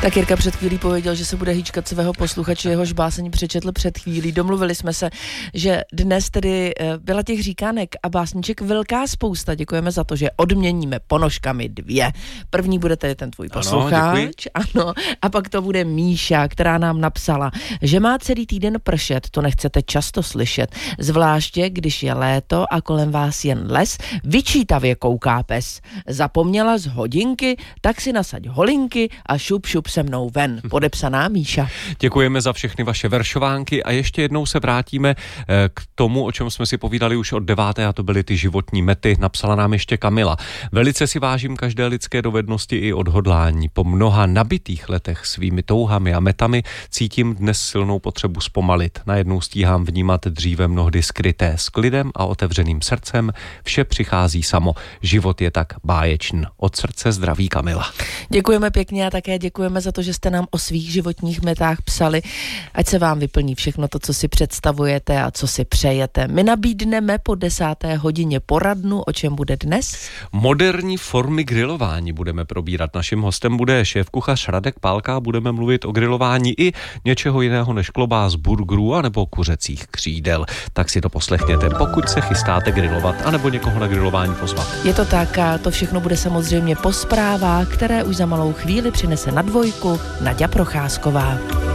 Tak Jirka před chvílí pověděl, že se bude hýčkat svého posluchače, jehož báseň přečetl před chvílí. Domluvili jsme se, že dnes tedy byla těch říkánek a básniček velká spousta. Děkujeme za to, že odměníme ponožkami 2. První bude tedy ten tvůj posluchač. Ano, a pak to bude Míša, která nám napsala, že má celý týden pršet, to nechcete často slyšet. Zvláště, když je léto a kolem vás jen les, vyčítavě kouká pes. Zapomněla z hodinky, tak si nasaď holinky a šup se mnou ven. Podepsaná Míša. Děkujeme za všechny vaše veršovánky a ještě jednou se vrátíme k tomu, o čem jsme si povídali už od 9. a to byly ty životní mety. Napsala nám ještě Kamila. Velice si vážím každé lidské dovednosti i odhodlání. Po mnoha nabitých letech svými touhami a metami cítím dnes silnou potřebu zpomalit. Najednou stíhám vnímat dříve mnohdy skryté s klidem a otevřeným srdcem. Vše přichází samo. Život je tak báječný. Od srdce zdraví Kamila. Děkujeme pěkně a také děkujeme za to, že jste nám o svých životních metách psali. Ať se vám vyplní všechno to, co si představujete a co si přejete. My nabídneme po 10. hodině poradnu, o čem bude dnes? Moderní formy grilování budeme probírat. Naším hostem bude šéfkuchař Radek Pálka. Budeme mluvit o grilování i něčeho jiného než klobás, burgerů a nebo kuřecích křídel. Tak si to poslechněte, pokud se chystáte grilovat anebo někoho na grilování pozvat. Je to tak a to všechno bude samozřejmě po zprávách, které už za malou chvíli přinese na 2 Naďa Procházková.